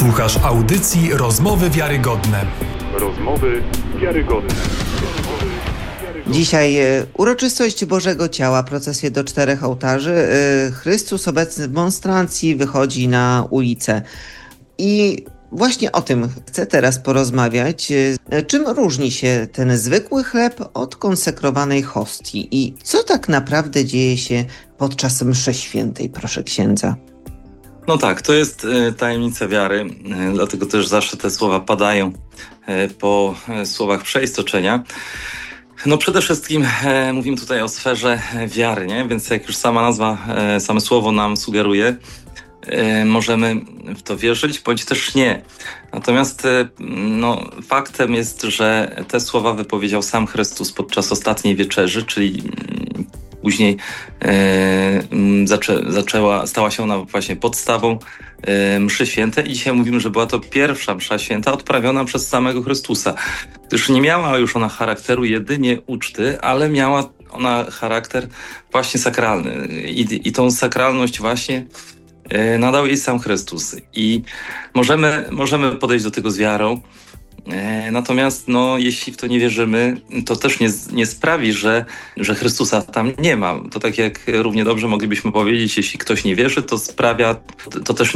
Słuchasz audycji Rozmowy Wiarygodne. Rozmowy wiarygodne. Dzisiaj uroczystość Bożego Ciała, procesję do 4 ołtarzy. Chrystus obecny w monstrancji wychodzi na ulicę. I właśnie o tym chcę teraz porozmawiać. Czym różni się ten zwykły chleb od konsekrowanej hostii? I co tak naprawdę dzieje się podczas mszy świętej, proszę księdza? No tak, to jest tajemnica wiary, dlatego też zawsze te słowa padają po słowach przeistoczenia. No przede wszystkim mówimy tutaj o sferze wiary, nie? Więc jak już sama nazwa, same słowo nam sugeruje, możemy w to wierzyć, bądź też nie. Natomiast faktem jest, że te słowa wypowiedział sam Chrystus podczas ostatniej wieczerzy, czyli później stała się ona właśnie podstawą mszy świętej i dzisiaj mówimy, że była to pierwsza msza święta odprawiona przez samego Chrystusa. Gdyż nie miała już ona charakteru jedynie uczty, ale miała ona charakter właśnie sakralny i tą sakralność właśnie nadał jej sam Chrystus. I możemy podejść do tego z wiarą. Natomiast jeśli w to nie wierzymy, to też nie sprawi, że Chrystusa tam nie ma. To tak jak równie dobrze moglibyśmy powiedzieć, jeśli ktoś nie wierzy, to też